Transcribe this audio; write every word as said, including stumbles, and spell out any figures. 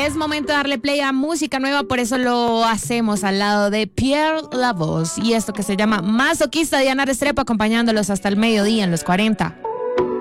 es momento de darle play a música nueva, por eso lo hacemos al lado de Pierre Lavoz y esto que se llama Masoquista. Diana Restrepo acompañándolos hasta el mediodía en los cuarenta.